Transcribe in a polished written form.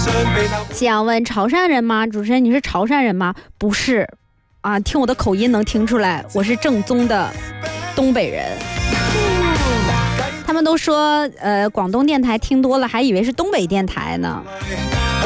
夕阳问潮汕人吗？主持人，你是潮汕人吗？不是啊，听我的口音能听出来，我是正宗的东北人。他们都说广东电台听多了还以为是东北电台呢。